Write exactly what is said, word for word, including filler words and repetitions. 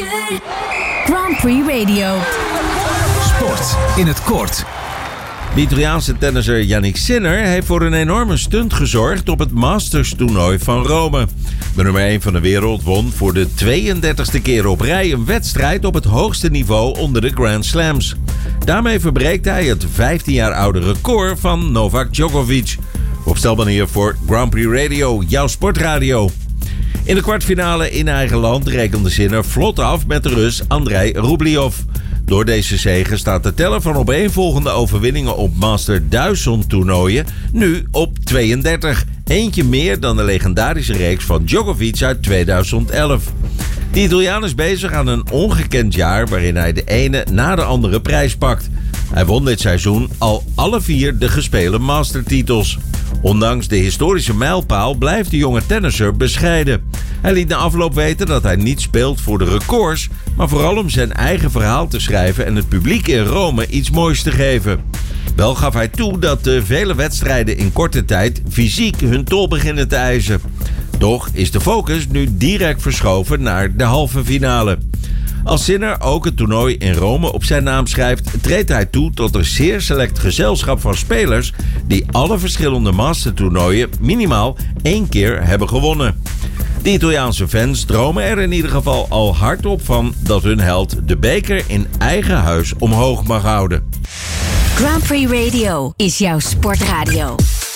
Grand Prix Radio. Sport in het kort. De Italiaanse tennisser Jannik Sinner heeft voor een enorme stunt gezorgd op het Masters-toernooi van Rome. De nummer één van de wereld won voor de tweeëndertigste keer op rij een wedstrijd op het hoogste niveau onder de Grand Slams. Daarmee verbreekt hij het vijftien jaar oude record van Novak Djokovic. Opstelbanier voor Grand Prix Radio, jouw sportradio. In de kwartfinale in eigen land rekende Sinner vlot af met de Rus Andrei Rublev. Door deze zege staat de teller van opeenvolgende overwinningen op Master duizend toernooien nu op tweeëndertig. Eentje meer dan de legendarische reeks van Djokovic uit tweeduizend elf. De Italiaan is bezig aan een ongekend jaar waarin hij de ene na de andere prijs pakt. Hij won dit seizoen al alle vier de gespeelde mastertitels. Ondanks de historische mijlpaal blijft de jonge tennisser bescheiden. Hij liet na afloop weten dat hij niet speelt voor de records, maar vooral om zijn eigen verhaal te schrijven en het publiek in Rome iets moois te geven. Wel gaf hij toe dat de vele wedstrijden in korte tijd fysiek hun tol beginnen te eisen. Toch is de focus nu direct verschoven naar de halve finale. Als Sinner ook het toernooi in Rome op zijn naam schrijft, treedt hij toe tot een zeer select gezelschap van spelers die alle verschillende mastertoernooien minimaal één keer hebben gewonnen. De Italiaanse fans dromen er in ieder geval al hardop van dat hun held de beker in eigen huis omhoog mag houden. Grand Prix Radio is jouw sportradio.